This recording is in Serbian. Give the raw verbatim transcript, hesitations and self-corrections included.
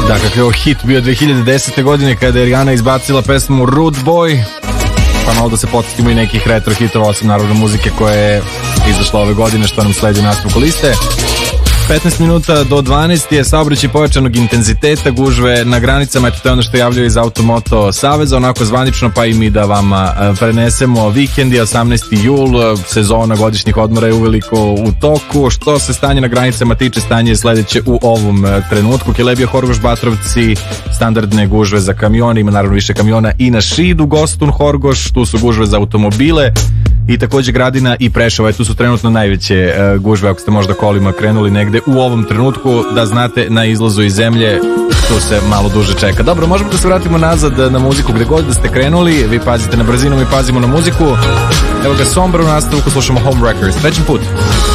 Da, kakav je ovo hit bio dve hiljade desete godine kada je Rihanna izbacila pesmu Rude Boy, pa malo da se podsjetimo i nekih retro hitova, osim naravno muzike koja je izašla ove godine, što nam sledi u nastavku liste. petnaest minuta do dvanaest je saobraćaj pojačanog intenziteta, gužve na granicama, eto to je ono što javljaju iz Automoto Saveza, onako zvanično, pa i mi da vama prenesemo. Vikend je osamnaesti jul, sezona godišnjih odmora je uveliko u toku. Što se stanje na granicama tiče, stanje je sledeće u ovom trenutku. Kelebija, Horgoš, Batrovci, standardne gužve za kamione, ima naravno više kamiona i na Šidu, Gostun, Horgoš, tu su gužve za automobile. I takođe Gradina i Preševa, tu su trenutno najveće uh, gužve, ako ste možda kolima krenuli negde u ovom trenutku, da znate, na izlazu iz zemlje tu se malo duže čeka. Dobro, možemo da se vratimo nazad na muziku gde god da ste krenuli, vi pazite na brzinu, mi pazimo na muziku. Evo ga Sombra u nastavku, slušamo Home Wreckers, treći put.